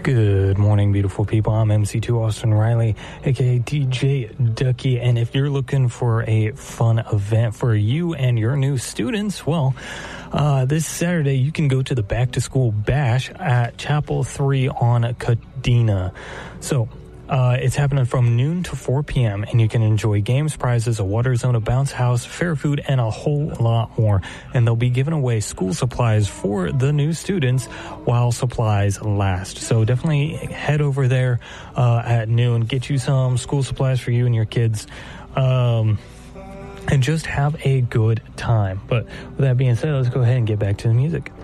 Good morning, beautiful people. I'm MC2 Austin Riley, aka DJ Ducky, and if you're looking for a fun event for you and your new students, well, this Saturday you can go to the Back to School Bash at Chapel 3 on Kadena. So, it's happening from noon to 4 p.m., and you can enjoy games, prizes, a water zone, a bounce house, fair food, and a whole lot more. And they'll be giving away school supplies for the new students while supplies last. So definitely head over there at noon, get you some school supplies for you and your kids, and just have a good time. But with that being said, let's go ahead and get back to the music.